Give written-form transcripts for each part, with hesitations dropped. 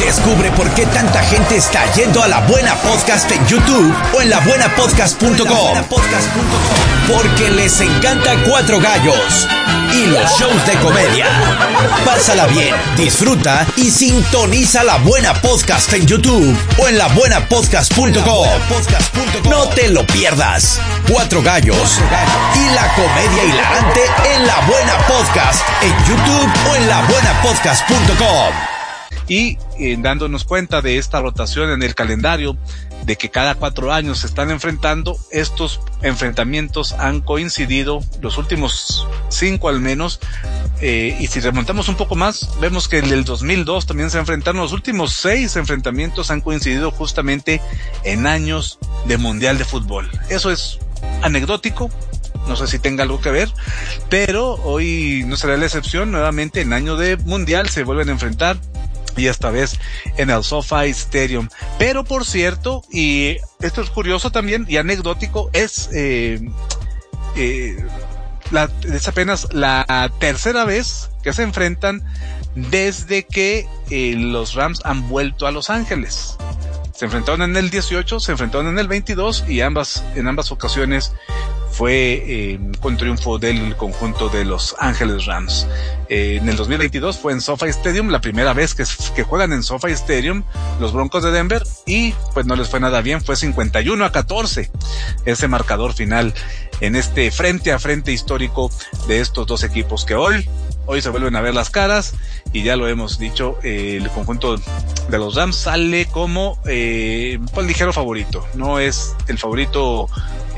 Descubre por qué tanta gente está yendo a La Buena Podcast en YouTube o en labuenapodcast.com. Porque les encanta Cuatro Gallos y los shows de comedia. Pásala bien, disfruta y sintoniza La Buena Podcast en YouTube o en labuenapodcast.com. No te lo pierdas. Cuatro Gallos y la comedia hilarante en La Buena Podcast en YouTube o en labuenapodcast.com. Y dándonos cuenta de esta rotación en el calendario, de que cada 4 años se están enfrentando, estos enfrentamientos han coincidido, los últimos 5 al menos, y si remontamos un poco más, vemos que en el 2002 también se enfrentaron. Los últimos 6 enfrentamientos han coincidido justamente en años de Mundial de Fútbol. Eso es anecdótico, no sé si tenga algo que ver, pero hoy no será la excepción. Nuevamente en año de Mundial se vuelven a enfrentar, y esta vez en el SoFi Stadium. Pero por cierto, y esto es curioso también y anecdótico, es apenas la tercera vez que se enfrentan desde que los Rams han vuelto a Los Ángeles. Se enfrentaron en el 18, se enfrentaron en el 22 y en ambas ocasiones fue con triunfo del conjunto de Los Ángeles Rams. En el 2022 fue en SoFi Stadium, la primera vez que juegan en SoFi Stadium los Broncos de Denver, y pues no les fue nada bien, fue 51-14 ese marcador final en este frente a frente histórico de estos dos equipos que hoy se vuelven a ver las caras. Y ya lo hemos dicho, el conjunto de los Rams sale como pues ligero favorito, no es el favorito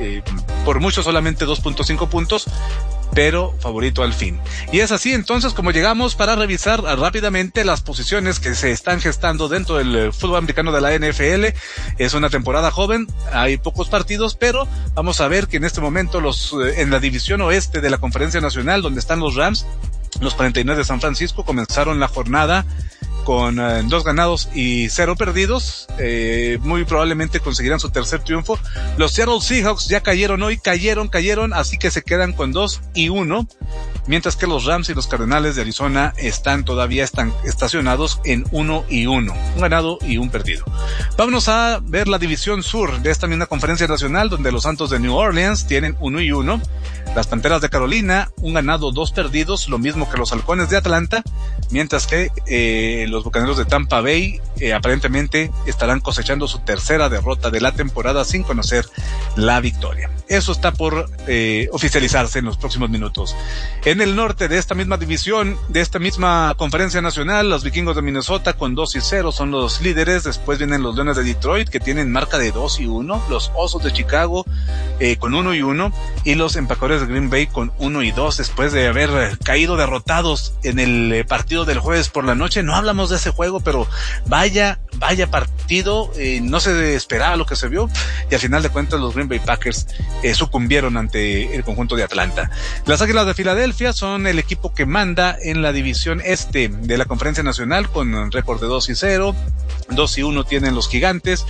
por mucho, solamente 2.5 puntos, pero favorito al fin. Y es así entonces como llegamos para revisar rápidamente las posiciones que se están gestando dentro del fútbol americano de la NFL. Es una temporada joven, hay pocos partidos, pero vamos a ver que en este momento en la división oeste de la Conferencia Nacional, donde están los Rams, los 49 de San Francisco comenzaron la jornada con 2 ganados y 0 perdidos. Muy probablemente conseguirán su tercer triunfo. Los Seattle Seahawks ya cayeron hoy, cayeron, así que se quedan con 2-1, mientras que los Rams y los Cardenales de Arizona están estacionados en 1-1, un ganado y un perdido. Vámonos a ver la división sur de esta misma Conferencia Nacional, donde los Santos de New Orleans tienen 1-1, las Panteras de Carolina, un ganado, 2 perdidos, lo mismo que los Halcones de Atlanta, mientras que los Bucaneros de Tampa Bay aparentemente estarán cosechando su tercera derrota de la temporada sin conocer la victoria. Eso está por oficializarse en los próximos minutos. En el norte de esta misma división, de esta misma Conferencia Nacional, los Vikingos de Minnesota con 2-0 son los líderes. Después vienen los Leones de Detroit, que tienen marca de 2-1, los Osos de Chicago con 1-1, y los Empacadores de Green Bay con 1-2, después de haber caído derrotados en el partido del jueves por la noche. No hablamos de ese juego, pero vaya partido, no se esperaba lo que se vio, y al final de cuentas los Green Bay Packers sucumbieron ante el conjunto de Atlanta. Las Águilas de Filadelfia son el equipo que manda en la división este de la Conferencia Nacional con récord de 2-0, 2-1 tienen los Gigantes,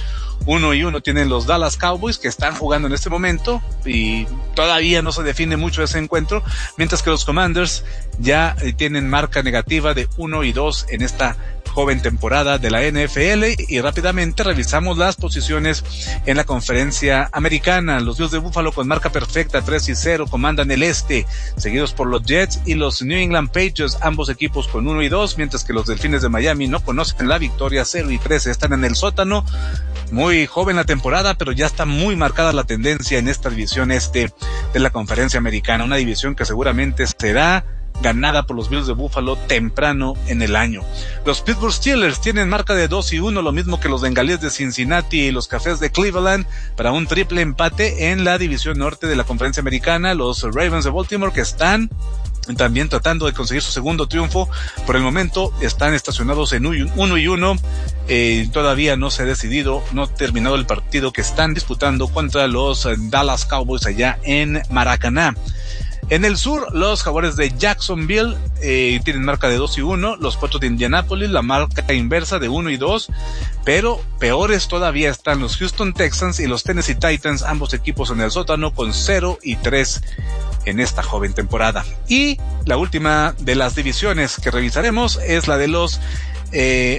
1-1 tienen los Dallas Cowboys, que están jugando en este momento y todavía no se define mucho ese encuentro, mientras que los Commanders ya tienen marca negativa de 1-2 en esta joven temporada de la NFL. Y rápidamente revisamos las posiciones en la Conferencia Americana. Los Bills de Buffalo con marca perfecta 3-0 comandan el este, seguidos por los Jets y los New England Patriots, ambos equipos con 1-2, mientras que los Delfines de Miami no conocen la victoria, 0-13, están en el sótano. Muy joven la temporada, pero ya está muy marcada la tendencia en esta división este de la Conferencia Americana, una división que seguramente será ganada por los Bills de Buffalo temprano en el año. Los Pittsburgh Steelers tienen marca de 2-1, lo mismo que los Bengalíes de Cincinnati y los Cafés de Cleveland, para un triple empate en la división norte de la Conferencia Americana. Los Ravens de Baltimore, que están también tratando de conseguir su segundo triunfo, por el momento están estacionados en 1-1. Todavía no se ha decidido, no ha terminado el partido que están disputando contra los Dallas Cowboys allá en Maracaná. En el sur, los Jaguares de Jacksonville tienen marca de 2-1, los Potros de Indianápolis, la marca inversa de 1-2, pero peores todavía están los Houston Texans y los Tennessee Titans, ambos equipos en el sótano con 0-3 en esta joven temporada. Y la última de las divisiones que revisaremos es la de los